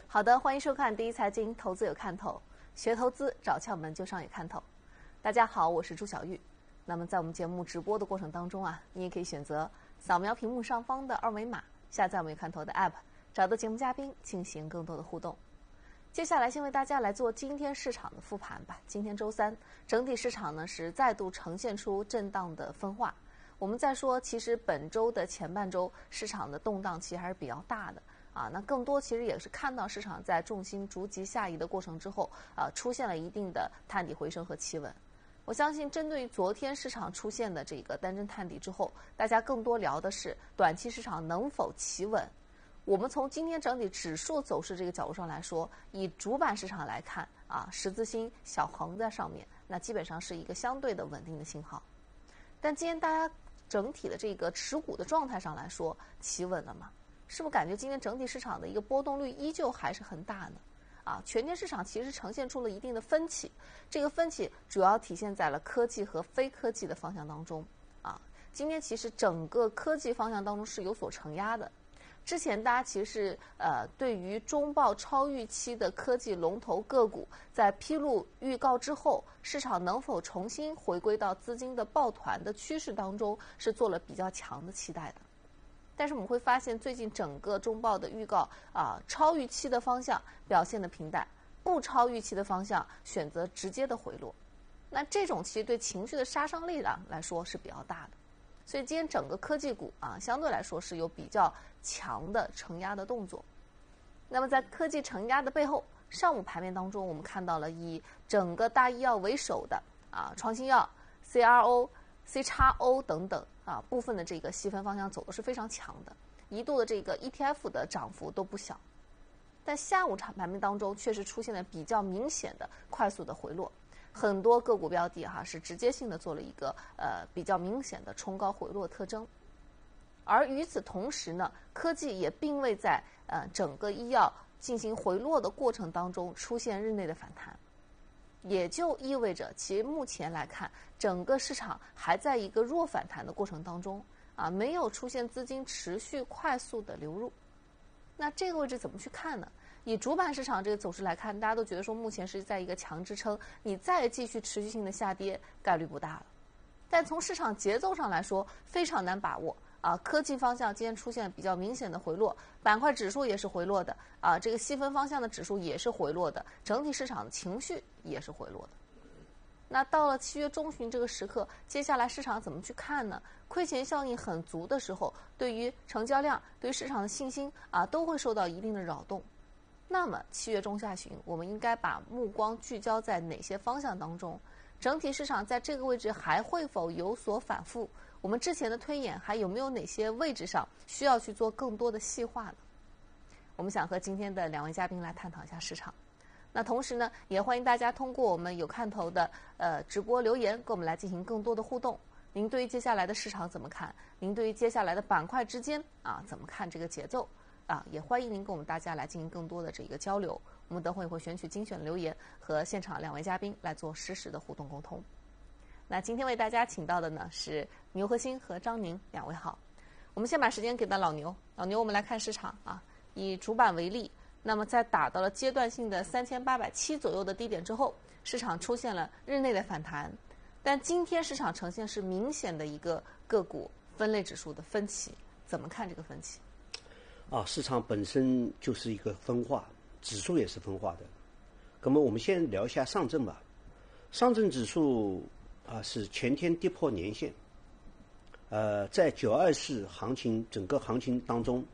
好的，欢迎收看第一财经投资有看头，学投资找窍门，就上有看头。大家好，我是朱小玉。那么在我们节目直播的过程当中啊，你也可以选择扫描屏幕上方的二维码，下载我们有看头的 App， 找到节目嘉宾进行更多的互动。接下来先为大家来做今天市场的复盘吧。今天周三，整体市场呢是再度呈现出震荡的分化。我们再说，其实本周的前半周市场的动荡其实还是比较大的。那更多其实也是看到市场在重心逐级下移的过程之后，出现了一定的探底回升和企稳。我相信，针对于昨天市场出现的这个单针探底之后，大家更多聊的是短期市场能否企稳。我们从今天整体指数走势这个角度上来说，以主板市场来看，十字星小横在上面，那基本上是一个相对的稳定的信号。但今天大家整体的这个持股的状态上来说，企稳了吗？是不是感觉今天整体市场的一个波动率依旧还是很大呢？全天市场其实呈现出了一定的分歧，这个分歧主要体现在了科技和非科技的方向当中。今天其实整个科技方向当中是有所承压的。之前大家其实是对于中报超预期的科技龙头个股，在披露预告之后，市场能否重新回归到资金的抱团的趋势当中，是做了比较强的期待的。但是我们会发现，最近整个中报的预告超预期的方向表现的平淡，不超预期的方向选择直接的回落。那这种其实对情绪的杀伤力来说是比较大的。所以今天整个科技股相对来说是有比较强的承压的动作。那么在科技承压的背后，上午盘面当中我们看到了以整个大医药为首的创新药、CRO、CXO 等等部分的这个细分方向走的是非常强的，一度的这个 ETF 的涨幅都不小。但下午盘面当中确实出现了比较明显的快速的回落，很多个股标的是直接性的做了一个比较明显的冲高回落特征。而与此同时呢，科技也并未在整个医药进行回落的过程当中出现日内的反弹，也就意味着其实目前来看，整个市场还在一个弱反弹的过程当中没有出现资金持续快速的流入。那这个位置怎么去看呢？以主板市场这个走势来看，大家都觉得说目前是在一个强支撑，你再继续持续性的下跌概率不大了。但从市场节奏上来说，非常难把握科技方向今天出现比较明显的回落，板块指数也是回落的这个细分方向的指数也是回落的，整体市场的情绪也是回落的。那到了7月中旬这个时刻，接下来市场怎么去看呢？亏钱效应很足的时候，对于成交量、对于市场的信心都会受到一定的扰动。那么7月中下旬，我们应该把目光聚焦在哪些方向当中？整体市场在这个位置还会否有所反复？我们之前的推演还有没有哪些位置上需要去做更多的细化呢？我们想和今天的2位嘉宾来探讨一下市场。那同时呢，也欢迎大家通过我们有看头的直播留言，跟我们来进行更多的互动。您对于接下来的市场怎么看？您对于接下来的板块之间怎么看这个节奏？也欢迎您跟我们大家来进行更多的这个交流。我们等会会选取精选的留言和现场2位嘉宾来做实时的互动沟通。那今天为大家请到的呢是牛和鑫和张宁2位好。我们先把时间给到老牛，我们来看市场以主板为例，那么在打到了阶段性的3870左右的低点之后，市场出现了日内的反弹，但今天市场呈现是明显的一个个股分类指数的分歧，怎么看这个分歧？ 市场本身就是一个分化，指数也是分化的。那么我们先聊一下上证吧。上证指数是前天跌破年线，在924行情整个行情当中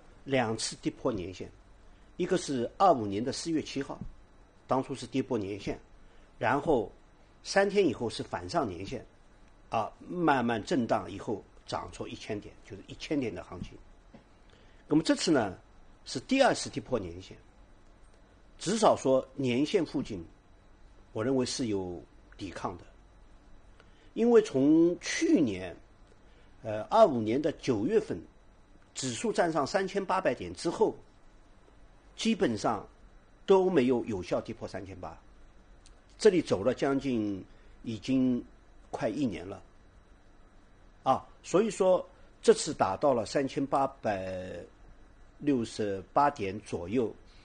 2次跌破年线，一个是25年的4月7号，当初是跌破年线，然后3天以后是反上年线，慢慢震荡以后涨出1000点，就是1000点的行情。那么这次呢是第2次跌破年线，至少说年线附近我认为是有抵抗的。因为从去年25年的9月份指数站上3800点之后，基本上都没有有效跌破3800，这里走了将近已经快1年了所以说这次达到了3868点左右，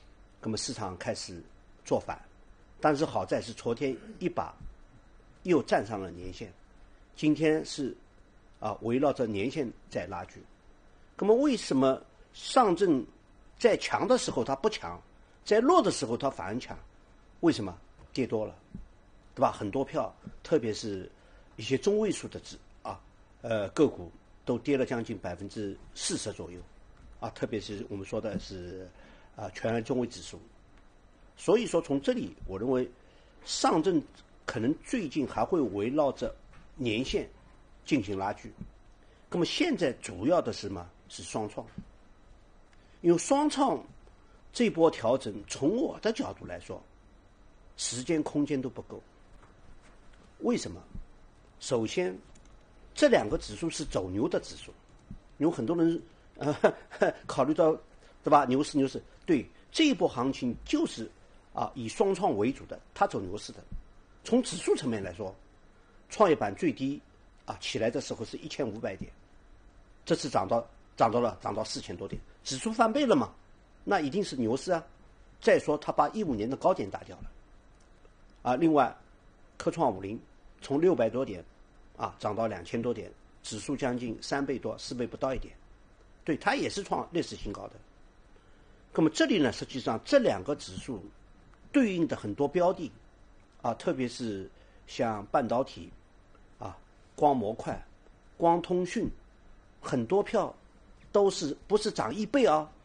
那么市场开始做反，但是好在是昨天一把又站上了年线，今天是围绕着年线在拉锯。那么为什么上证在强的时候它不强，在弱的时候它反而强？为什么？跌多了，对吧？很多票，特别是一些中位数的个股都跌了将近40%左右，特别是我们说的是全日中位指数。所以说从这里，我认为上证可能最近还会围绕着年线进行拉锯。那么现在主要的是什么？是双创。因为双创这波调整，从我的角度来说，时间空间都不够。为什么？首先，这两个指数是走牛的指数，有很多人考虑到，对吧？牛市，对，这一波行情就是以双创为主的，它走牛市的。从指数层面来说，创业板最低起来的时候是1500点，这次涨到4000多点，指数翻倍了嘛？那一定是牛市啊！再说它把15年的高点打掉了，另外，科创50从600多点涨到2000多点，指数将近3倍多，4倍不到一点，对，它也是创历史新高的。那么这里呢，实际上这两个指数对应的很多标的特别是像半导体光模块、光通讯，很多票都是不是涨1倍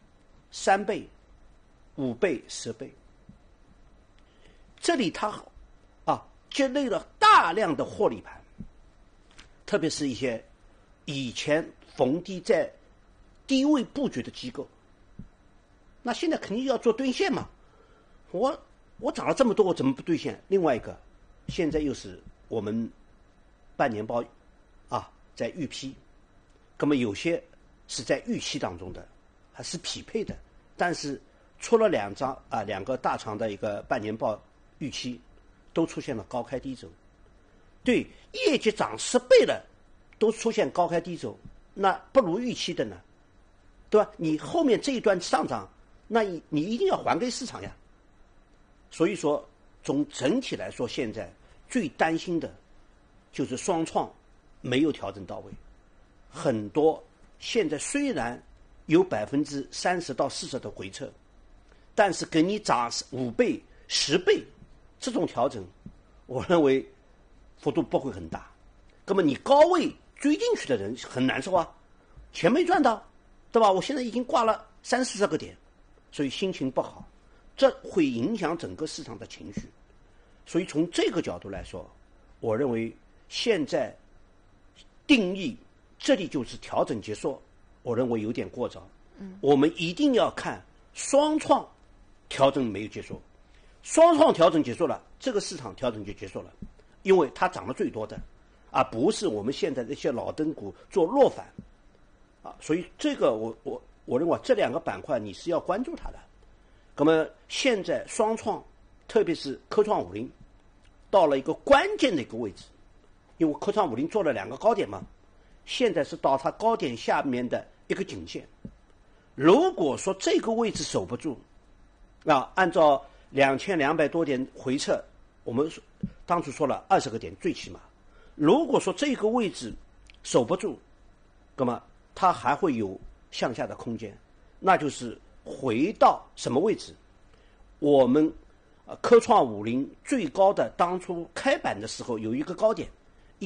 3倍、5倍、10倍。这里它积累了大量的获利盘，特别是一些以前逢低在低位布局的机构，那现在肯定要做兑现嘛。我涨了这么多，我怎么不兑现？另外一个，现在又是我们半年报在预批，那么有些是在预期当中的，还是匹配的，但是出了两个大厂的一个半年报预期，都出现了高开低走。对，业绩涨10倍了，都出现高开低走，那不如预期的呢，对吧？你后面这一段上涨，那你一定要还给市场呀。所以说，从整体来说，现在最担心的就是双创没有调整到位。很多现在虽然有30%到40%的回撤，但是给你涨5倍、10倍，这种调整，我认为幅度不会很大。那么你高位追进去的人很难受钱没赚到，对吧？我现在已经挂了30-40个点，所以心情不好，这会影响整个市场的情绪。所以从这个角度来说，我认为现在定义这里就是调整结束，我认为有点过早。我们一定要看双创调整没有结束，双创调整结束了，这个市场调整就结束了，因为它涨得最多的，而不是我们现在这些老灯股做弱反所以这个我认为这两个板块你是要关注它的。那么现在双创，特别是科创50到了一个关键的一个位置，因为科创50做了2个高点嘛，现在是到它高点下面的一个颈线。如果说这个位置守不住，按照2200多点回撤，我们当初说了20个点最起码，如果说这个位置守不住，那么它还会有向下的空间，那就是回到什么位置？我们科创50最高的当初开板的时候有一个高点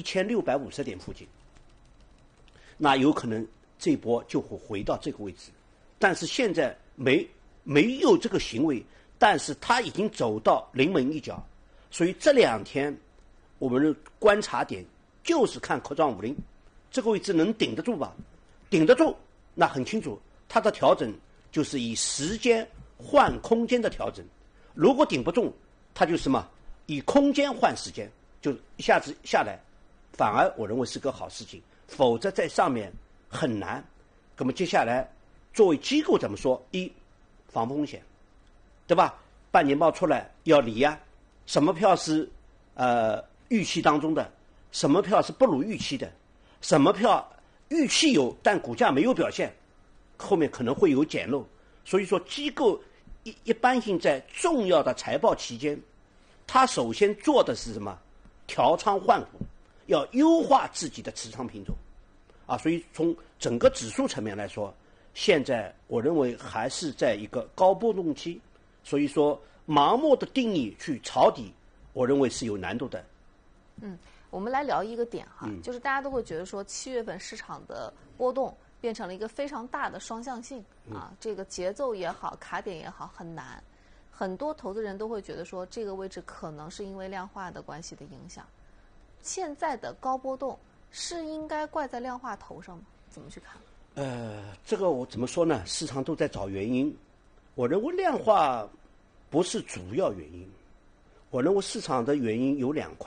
1650点附近，那有可能这波就会回到这个位置。但是现在没有这个行为，但是它已经走到临门一脚，所以这2天我们的观察点就是看科创50这个位置能顶得住吧？顶得住，那很清楚，它的调整就是以时间换空间的调整。如果顶不住，它就是什么？以空间换时间，就一下子下来，反而我认为是个好事情。否则在上面很难。那么接下来作为机构怎么说？一，防风险，对吧？半年报出来要理什么票是预期当中的，什么票是不如预期的，什么票预期有但股价没有表现，后面可能会有捡漏。所以说机构一般性在重要的财报期间，它首先做的是什么？调仓换股，要优化自己的持仓品种，所以从整个指数层面来说，现在我认为还是在一个高波动期，所以说盲目的定义去抄底，我认为是有难度的。 我们来聊一个点哈，就是大家都会觉得说7月份市场的波动变成了一个非常大的双向性这个节奏也好，卡点也好很难，很多投资人都会觉得说这个位置可能是因为量化的关系的影响。现在的高波动是应该怪在量化头上吗？怎么去看？ 这个我怎么说呢？市场都在找原因，我认为量化不是主要原因，我认为市场的原因有2块。